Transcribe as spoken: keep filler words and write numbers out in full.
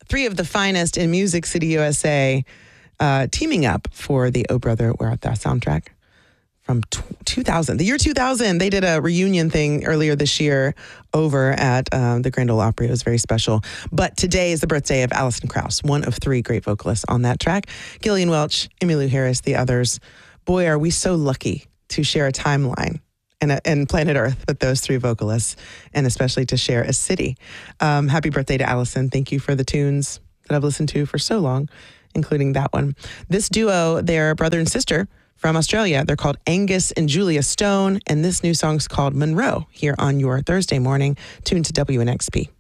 three of the finest in Music City, U S A, uh, teaming up for the Oh Brother, Where Art Thou soundtrack from two thousand. The year two thousand, they did a reunion thing earlier this year over at um, the Grand Ole Opry. It was very special. But today is the birthday of Alison Krauss, one of three great vocalists on that track. Gillian Welch, Emmylou Harris, the others. Boy, are we so lucky to share a timeline and, and planet Earth with those three vocalists, and especially to share a city. Um, happy birthday to Alison. Thank you for the tunes that I've listened to for so long, including that one. This duo, they're brother and sister from Australia. They're called Angus and Julia Stone, and this new song's called Monroe here on your Thursday morning. Tuned to W N X P.